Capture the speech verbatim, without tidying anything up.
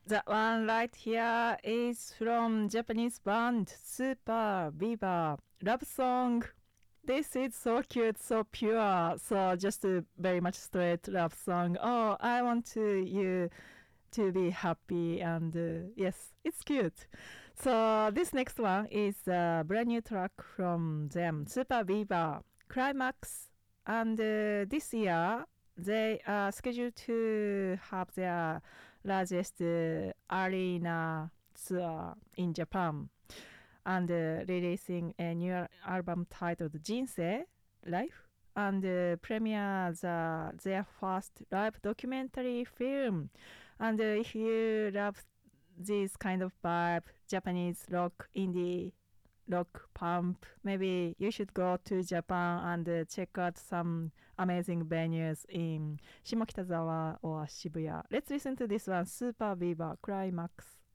That one right here is from Japanese band Super Viva love song. This is so cute, so pure. So just a very much straight love song. Oh, I want to you to be happy and uh, yes, it's cute. So this next one is a brand new track from them, Super Viva Climax, and uh, this year they are scheduled to have their largest uh, arena tour in Japan and uh, releasing a new album titled Jinsei Life and uh, premiere the, their first live documentary film. And uh, if you love this kind of vibe, Japanese rock, indie rock pump, maybe you should go to Japan and uh, check out some amazing venues in Shimokitazawa or Shibuya. Let's listen to this one, Super Viva Climax.